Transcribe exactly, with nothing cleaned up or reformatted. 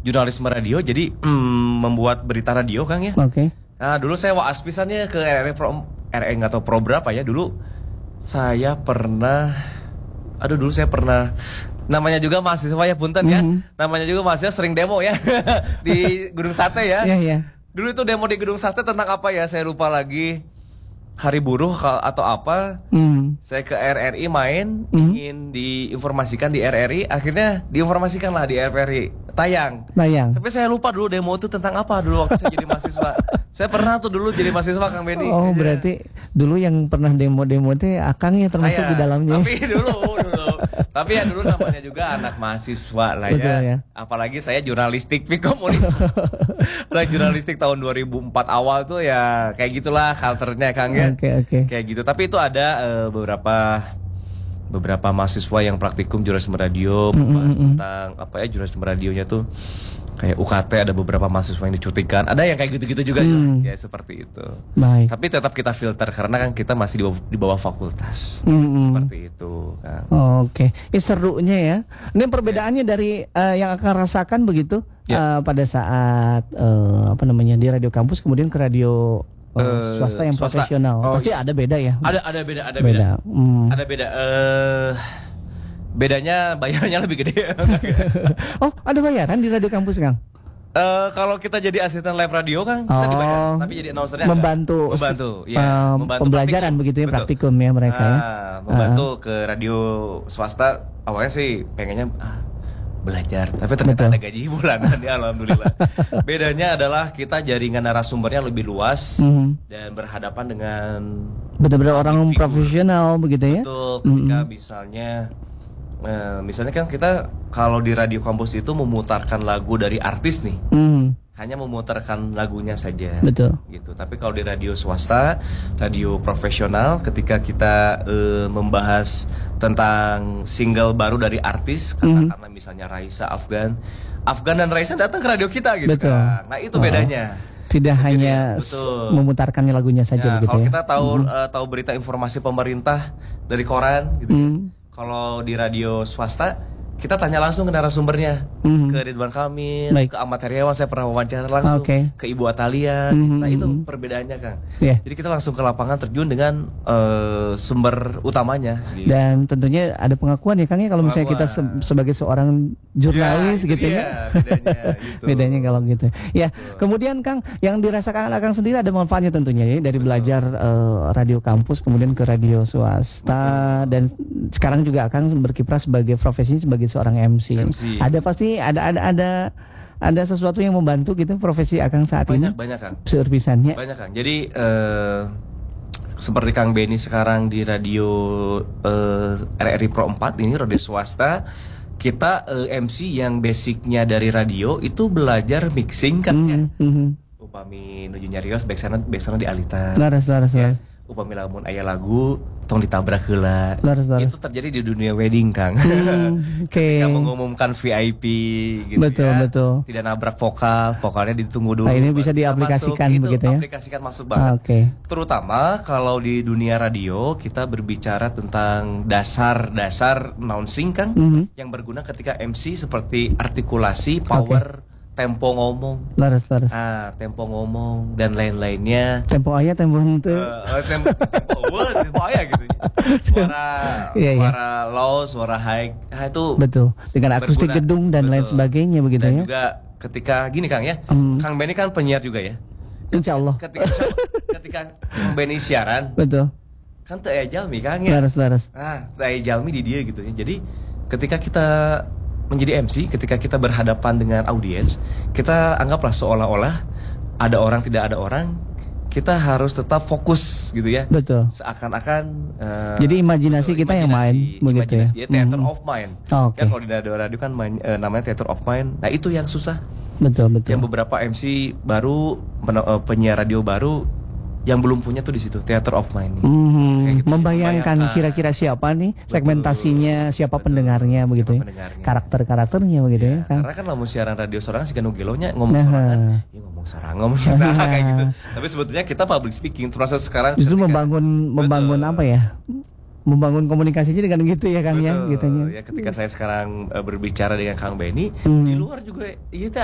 jurnalisme radio, jadi mm, membuat berita radio, Kang ya. Oke. Okay. Nah, dulu saya waas pisannya ke R R I Pro R R I nggak tahu Pro berapa ya. Dulu saya pernah aduh dulu saya pernah namanya juga mahasiswa ya punten ya. Mm-hmm. Namanya juga mahasiswa sering demo ya di Gedung Sate ya. Iya, yeah, iya. Yeah. Dulu itu demo di Gedung Sate tentang apa ya? Saya lupa lagi. Hari buruh atau apa. Mm. Saya ke R R I main, mm. ingin diinformasikan di R R I, akhirnya diinformasikan lah di R R I. Tayang. Tayang. Tapi saya lupa dulu demo itu tentang apa dulu waktu saya jadi mahasiswa. Saya pernah tuh dulu jadi mahasiswa, Kang Benny. Oh, berarti dulu yang pernah demo-demo itu Akang ya termasuk saya, di dalamnya. Tapi dulu, dulu. Tapi ya dulu namanya juga anak mahasiswa lah ya. Betul, ya. Apalagi saya jurnalistik Vkomunis. Nah, jurnalistik tahun dua ribu empat awal tuh ya kayak gitulah culture-nya, Kang ya. Oke, okay, oke. Okay. Kayak gitu. Tapi itu ada uh, beberapa beberapa mahasiswa yang praktikum jurnalisme radio membahas mm-hmm. tentang apa ya jurnalisme radionya tuh kayak U K T, ada beberapa mahasiswa yang dicutikan, ada yang kayak gitu-gitu juga mm. ya seperti itu. Baik. Tapi tetap kita filter karena kan kita masih di bawah, di bawah fakultas mm-hmm. seperti itu kan. Oh, oke, okay. eh, serunya ya. Ini perbedaannya yeah. dari uh, yang akan rasakan begitu yeah. uh, pada saat uh, apa namanya di radio kampus kemudian ke radio Uh, swasta yang swasta. Profesional. Oh, pasti iya. ada beda ya. Ada ada beda ada beda. beda. Hmm. Ada beda. Uh, bedanya bayarnya lebih gede. Oh, ada bayaran di radio kampus, Kang? Uh, kalau kita jadi asisten live radio, Kang, kita oh, dibayar. Tapi jadi announcernya membantu, enggak. membantu, ya, uh, membantu pembelajaran praktikum. Begitu ya, betul. Praktikum ya mereka ah, ya. Membantu uh. ke radio swasta. Awalnya sih pengennya ah, belajar, tapi ternyata betul. Ada gaji bulanan ya, alhamdulillah. Bedanya adalah kita jaringan narasumbernya lebih luas mm. dan berhadapan dengan benar-benar orang figur. Profesional begitu ya. Betul, ketika mm. misalnya eh, misalnya kan kita kalau di radio kampus itu memutarkan lagu dari artis nih. Mm. Hanya memutarkan lagunya saja. Betul. Gitu. Tapi kalau di radio swasta, radio profesional, ketika kita uh, membahas tentang single baru dari artis, mm-hmm. karena misalnya Raisa Afgan, Afgan dan Raisa datang ke radio kita gitu. Betul. Kan. Nah itu oh. bedanya. Tidak Jadi, hanya betul. memutarkan lagunya saja ya, begitu kalau ya. Kalau kita tahu mm-hmm. uh, tahu berita informasi pemerintah dari koran, gitu. Mm-hmm. Kalau di radio swasta kita tanya langsung ke narasumbernya, mm-hmm. ke Ridwan Kamil, Baik. ke Ahmad Heriawan, saya pernah wawancara langsung, okay. ke Ibu Atalia. Mm-hmm. Nah itu perbedaannya, Kang. Yeah. Jadi kita langsung ke lapangan terjun dengan uh, sumber utamanya. Gitu. Dan tentunya ada pengakuan ya, Kang ya, kalau misalnya kita se- sebagai seorang jurnalis ya, gitu ya. Bedanya, gitu. Bedanya kalau gitu. Ya, Betul. Kemudian Kang, yang dirasakan Kang sendiri ada manfaatnya tentunya ya, dari Betul. belajar uh, radio kampus kemudian ke radio swasta. Betul. Dan sekarang juga Kang berkiprah sebagai profesi sebagai seorang M C. M C. Ada pasti ada ada ada ada sesuatu yang membantu gitu profesi Akang saat banyak, ini. Banyak Kang. Serpisannya. Banyak Kang. Jadi uh, seperti Kang Benny sekarang di radio uh, R R I Pro empat ini radio swasta, kita uh, M C yang basicnya dari radio itu belajar mixing kan mm-hmm. ya. Mm-hmm. Upami nuju nyarios back sana back sana di Alita. Laras laras ya. laras. Upami lamun aya lagu tong ditabrak heula. Itu terjadi di dunia wedding, Kang. Hmm, Oke. Okay. Ketika mengumumkan V I P gitu betul, ya. Betul, Tidak nabrak vokal, vokalnya ditunggu dulu. Nah, ini bisa diaplikasikan masuk, begitu itu ya. Aplikasikan masuk banget. Ah, Oke. Okay. Terutama kalau di dunia radio kita berbicara tentang dasar-dasar announcing, Kang, mm-hmm. yang berguna ketika M C seperti artikulasi, power, okay. tempo ngomong, laras laras, ah tempo ngomong dan lain-lainnya. Tempo ayah, tempo hente, uh, tempo tempo word, tempo ayah gitu. Suara yeah, suara yeah. low, suara high, ah, itu betul. Dengan akustik berguna. Gedung dan betul. Lain sebagainya begitu dan ya. Dan juga ketika gini Kang ya, um, Kang Benny kan penyiar juga ya. Insya Allah. Ketika ketika Kang Benny siaran, betul. Kan teu aya jalmi Kang ya. Laras laras. Nah, teu aya jalmi di dia gitu ya. Jadi ketika kita menjadi M C, ketika kita berhadapan dengan audiens, kita anggaplah seolah-olah ada orang tidak ada orang, kita harus tetap fokus gitu ya. Betul. Seakan-akan uh, jadi imajinasi betul, kita imajinasi, yang main begitu ya. Ya theater mm-hmm. of mind. Oh, okay. Ya kalau di radio kan main, uh, namanya theater of mind. Nah, itu yang susah. Betul, betul. Yang beberapa M C baru men- uh, penyiar radio baru yang belum punya tuh di situ theater of mind. Mm-hmm. Gitu, membayangkan ya. Kira-kira siapa nih betul, segmentasinya, siapa betul, pendengarnya begitu siapa ya. Pendengarnya. Karakter-karakternya begitu ya. ya kan? Karena kan lamun siaran radio sorangan sih gelonya ngomong nah. sorangan, ya ngomong sarang, ngomong sarang kayak gitu. Tapi sebetulnya kita public speaking termasuk sekarang justru ketika, membangun membangun betul. Apa ya? Membangun komunikasinya dengan gitu ya Kang ya, gitu ya. Ketika saya sekarang uh, berbicara dengan Kang Benny, hmm. di luar juga itu